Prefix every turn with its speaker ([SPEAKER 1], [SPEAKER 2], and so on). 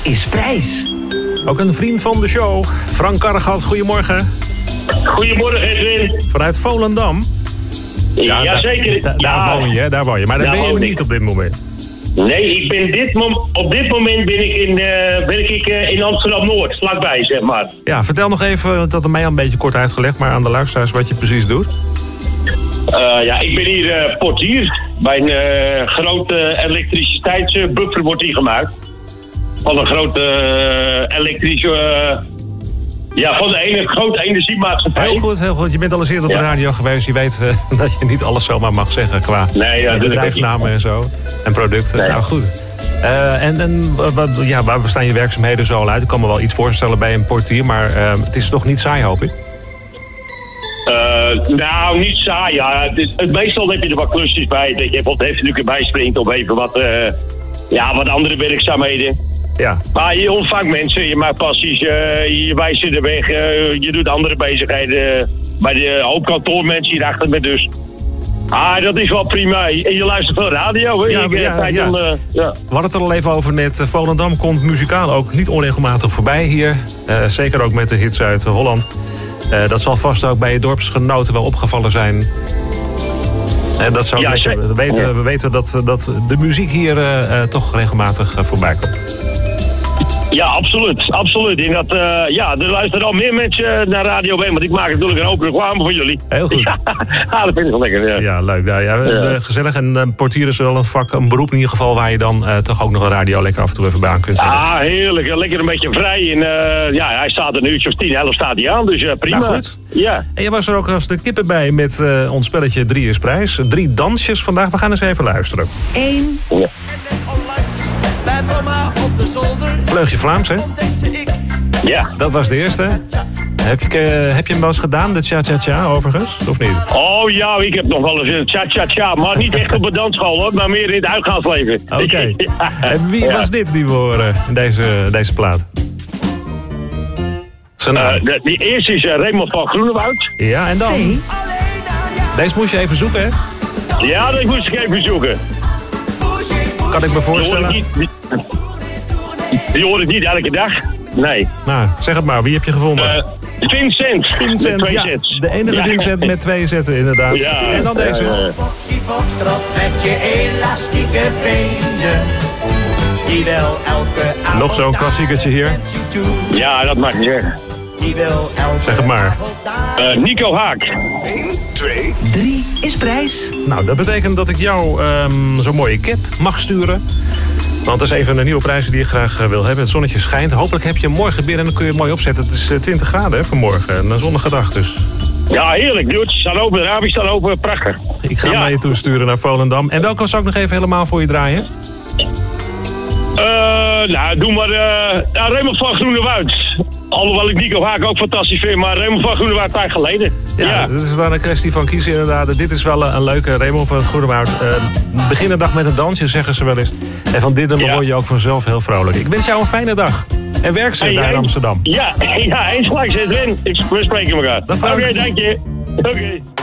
[SPEAKER 1] is prijs.
[SPEAKER 2] Ook een vriend van de show, Frank Karregat, goedemorgen.
[SPEAKER 3] Goedemorgen, Edwin.
[SPEAKER 2] Vanuit Volendam.
[SPEAKER 3] Jazeker.
[SPEAKER 2] Daar woon je. Maar daar ben je niet op dit moment.
[SPEAKER 3] Nee, ik ben op dit moment ben ik in Amsterdam-Noord, vlakbij, zeg maar.
[SPEAKER 2] Ja, vertel nog even, dat er mij al een beetje kort uitgelegd, maar aan de luisteraars wat je precies doet.
[SPEAKER 3] Ik ben hier portier. Bij een grote elektriciteitsbuffer wordt hier gemaakt. Van een grote elektrische... van de ene grote energiemaatschappij.
[SPEAKER 2] Heel goed. Je bent al eens eerder op de radio geweest. Je weet dat je niet alles zomaar mag zeggen qua bedrijfsnamen en zo. En producten. Nee. Nou goed. Waar bestaan je werkzaamheden zo al uit? Ik kan me wel iets voorstellen bij een portier, maar het is toch niet saai, hoop ik?
[SPEAKER 3] Niet saai. Ja. Meestal heb je er wat klusjes bij. Dat je wat even erbij springt of even wat andere werkzaamheden.
[SPEAKER 2] Ja. Maar
[SPEAKER 3] je ontvangt mensen, je maakt passies, je wijst ze de weg, je doet andere bezigheden. Bij de hoop kantoormensen hier achter me dus. Dat is wel prima. En je luistert veel radio, hè?
[SPEAKER 2] Ja. We hadden het er al even over net. Volendam komt muzikaal ook niet onregelmatig voorbij hier. Zeker ook met de hits uit Holland. Dat zal vast ook bij je dorpsgenoten wel opgevallen zijn. Dat zou we weten dat de muziek hier toch regelmatig voorbij komt.
[SPEAKER 3] Ja, absoluut. En dat, er luisteren al meer mensen naar Radio B, want ik maak natuurlijk een open reclame voor jullie.
[SPEAKER 2] Heel goed.
[SPEAKER 3] Dat vind ik wel lekker. Ja,
[SPEAKER 2] ja leuk. Gezellig. En portier is wel een beroep in ieder geval waar je dan toch ook nog een radio lekker af en toe even bij aan kunt zetten.
[SPEAKER 3] Heerlijk. Lekker een beetje vrij. En hij staat een uurtje of 10, 11 staat hij aan, dus prima.
[SPEAKER 2] Nou goed.
[SPEAKER 3] Ja.
[SPEAKER 2] En je was er ook als de kippen bij met ons spelletje 3 is prijs. 3 dansjes vandaag. We gaan eens even luisteren.
[SPEAKER 1] 1.
[SPEAKER 3] Ja.
[SPEAKER 2] Vleugje Vlaams, hè?
[SPEAKER 3] Ja.
[SPEAKER 2] Dat was de eerste. Heb je hem wel eens gedaan, de cha-cha-cha, overigens? Of niet?
[SPEAKER 3] Oh ja, ik heb nog wel eens een cha-cha-cha. Maar niet echt op een dansschool, hoor, maar meer in het uitgaansleven.
[SPEAKER 2] Oké. En wie was dit die we horen in deze plaat?
[SPEAKER 3] Die eerste is Raymond van Groenewoud.
[SPEAKER 2] Ja, en dan?
[SPEAKER 1] 2.
[SPEAKER 2] Deze moest je even zoeken, hè?
[SPEAKER 3] Ja, dat moest ik even zoeken.
[SPEAKER 2] Kan ik me voorstellen?
[SPEAKER 3] Die hoor ik niet elke dag. Nee.
[SPEAKER 2] Nou, zeg het maar. Wie heb je gevonden?
[SPEAKER 3] Vincent.
[SPEAKER 2] Vincent, ja. De enige Vincent met 2 zetten, inderdaad.
[SPEAKER 3] Ja.
[SPEAKER 2] En dan deze.
[SPEAKER 4] Foxtrot met je elastieke benen. Die wil elke avond.
[SPEAKER 2] Nog zo'n klassiekertje hier.
[SPEAKER 3] Ja, dat mag je zeggen.
[SPEAKER 2] Zeg het maar.
[SPEAKER 3] Nico Haak.
[SPEAKER 4] 1, 2,
[SPEAKER 1] 3 is prijs.
[SPEAKER 2] Nou, dat betekent dat ik jou zo'n mooie cap mag sturen. Want dat is een van de nieuwe prijzen die je graag wil hebben. Het zonnetje schijnt. Hopelijk heb je een mooi binnen en dan kun je het mooi opzetten. Het is 20 graden vanmorgen. Een zonnige dag dus.
[SPEAKER 3] Ja, heerlijk. Dude. Staan open, de ramen staan open. Prachtig.
[SPEAKER 2] Ik ga naar je toe sturen naar Volendam. En welke zou ik nog even helemaal voor je draaien?
[SPEAKER 3] Doe maar Raymond van Groenewoud. Alhoewel ik Nico Haak ook fantastisch vind, maar Raymond van Groenewoud een tijd geleden.
[SPEAKER 2] Ja, dat is dan een kwestie van kiezen inderdaad. Dit is wel een leuke Raymond van het Groenewoud. Begin de dag met een dansje, zeggen ze wel eens. En van dit nummer word je ook vanzelf heel vrolijk. Ik wens jou een fijne dag. En werkzaam daar in Amsterdam.
[SPEAKER 3] Ja, eens gelijk zitten. We spreken elkaar.
[SPEAKER 2] Oké,
[SPEAKER 3] dank je. Oké.